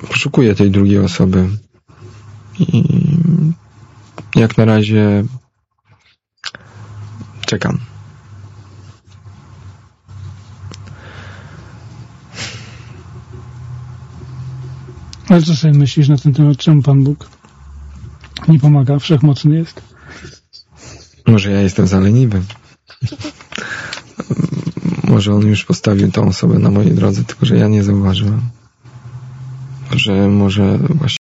poszukuję tej drugiej osoby. I jak na razie czekam. Ale co sobie myślisz na ten temat? Czemu Pan Bóg nie pomaga? Wszechmocny jest? Może ja jestem za leniwy. Może on już postawił tą osobę na mojej drodze, tylko że ja nie zauważyłem. Że może właśnie